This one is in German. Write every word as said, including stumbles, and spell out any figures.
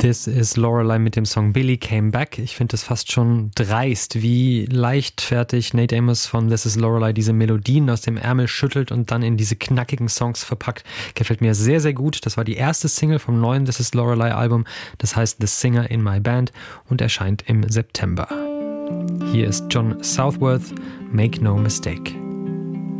This is Lorelei mit dem Song Billy Came Back. Ich finde es fast schon dreist, wie leichtfertig Nate Amos von This is Lorelei diese Melodien aus dem Ärmel schüttelt und dann in diese knackigen Songs verpackt. Gefällt mir sehr, sehr gut. Das war die erste Single vom neuen This is Lorelei Album. Das heißt The Singer in My Band und erscheint im September. Hier ist John Southworth, Make No Mistake.